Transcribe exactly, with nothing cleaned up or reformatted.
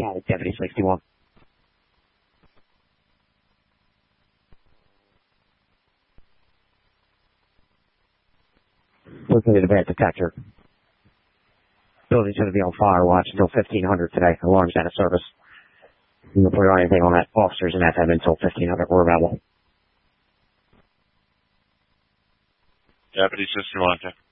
Got it, Deputy sixty-one. Located a bad detector. Building's going to be on fire watch until fifteen hundred today. Alarm's out of service. You can put anything on that. Officers and F M until fifteen hundred. We're available. Deputy sixty-one,